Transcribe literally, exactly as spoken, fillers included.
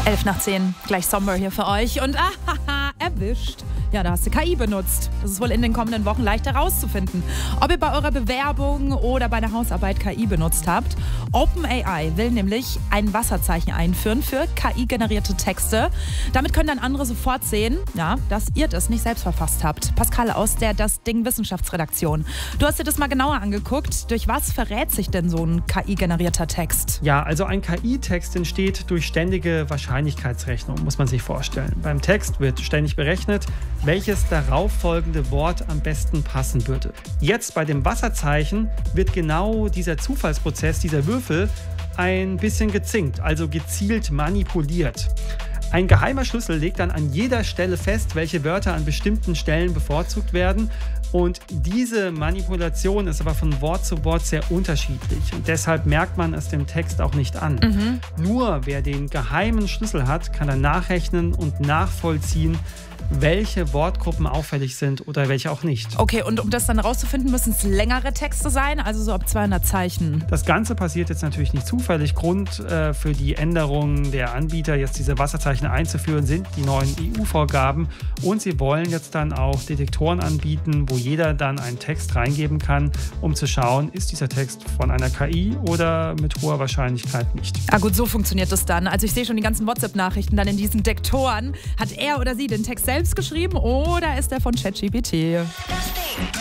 elf nach zehn, gleich Somber hier für euch. Und ah, erwischt. Ja, da hast du K I benutzt. Das ist wohl in den kommenden Wochen leicht herauszufinden, ob ihr bei eurer Bewerbung oder bei der Hausarbeit K I benutzt habt. OpenAI will nämlich ein Wasserzeichen einführen für K I-generierte Texte. Damit können dann andere sofort sehen, ja, dass ihr das nicht selbst verfasst habt. Pascal aus der Das Ding Wissenschaftsredaktion. Du hast dir das mal genauer angeguckt. Durch was verrät sich denn so ein K I-generierter Text? Ja, also ein K I-Text entsteht durch ständige Wahrscheinlichkeitsrechnung, muss man sich vorstellen. Beim Text wird ständig berechnet, welches darauffolgende Wort am besten passen würde. Jetzt bei dem Wasserzeichen wird genau dieser Zufallsprozess, dieser Würfel, ein bisschen gezinkt, also gezielt manipuliert. Ein geheimer Schlüssel legt dann an jeder Stelle fest, welche Wörter an bestimmten Stellen bevorzugt werden. Und diese Manipulation ist aber von Wort zu Wort sehr unterschiedlich. Und deshalb merkt man es dem Text auch nicht an. Mhm. Nur wer den geheimen Schlüssel hat, kann dann nachrechnen und nachvollziehen, welche Wortgruppen auffällig sind oder welche auch nicht. Okay, und um das dann rauszufinden, müssen es längere Texte sein, also so ab zweihundert Zeichen. Das Ganze passiert jetzt natürlich nicht zufällig. Grund äh, für die Änderungen der Anbieter, jetzt diese Wasserzeichen einzuführen, sind die neuen E U-Vorgaben. Und sie wollen jetzt dann auch Detektoren anbieten, wo jeder dann einen Text reingeben kann, um zu schauen, ist dieser Text von einer K I oder mit hoher Wahrscheinlichkeit nicht. Ah gut, so funktioniert das dann. Also ich sehe schon die ganzen WhatsApp-Nachrichten dann in diesen Detektoren. Hat er oder sie den Text selbst geschrieben oder ist er von ChatGPT?